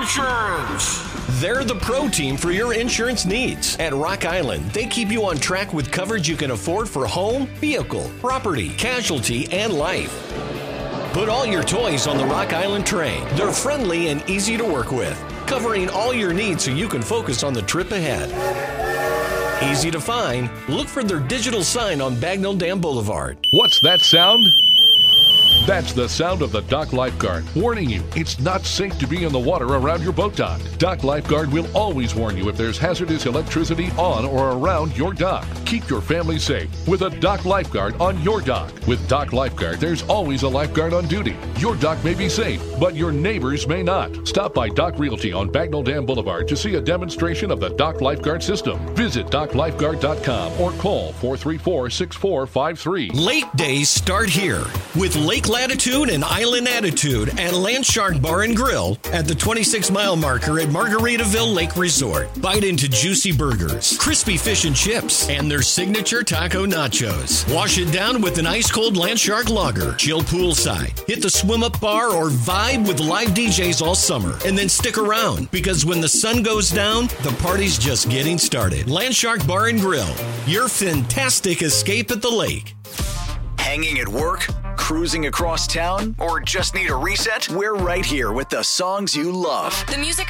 Insurance. They're the pro team for your insurance needs. At Rock Island, they keep you on track with coverage you can afford for home, vehicle, property, casualty, and life. Put all your toys on the Rock Island train. They're friendly and easy to work with, covering all your needs so you can focus on the trip ahead. Easy to find. Look for their digital sign on Bagnell Dam Boulevard. What's that sound? That's the sound of the dock lifeguard warning you it's not safe to be in the water around your boat dock. Dock lifeguard will always warn you if there's hazardous electricity on or around your dock. Keep your family safe with a dock lifeguard on your dock. With dock lifeguard, there's always a lifeguard on duty. Your dock may be safe, but your neighbors may not. Stop by Dock Realty on Bagnell Dam Boulevard to see a demonstration of the dock lifeguard system. Visit docklifeguard.com or call 434-6453. Lake days start here with Lake Latitude and Island Attitude at Landshark Bar and Grill at the 26-mile marker at Margaritaville Lake Resort. Bite into juicy burgers, crispy fish and chips, and their signature taco nachos. Wash it down with an ice-cold Landshark lager. Chill poolside, hit the swim-up bar, or vibe with live DJs all summer. And then stick around, because when the sun goes down, the party's just getting started. Landshark Bar and Grill, your fantastic escape at the lake. Hanging at work? Cruising across town? Or just need a reset? We're right here with the songs you love. The music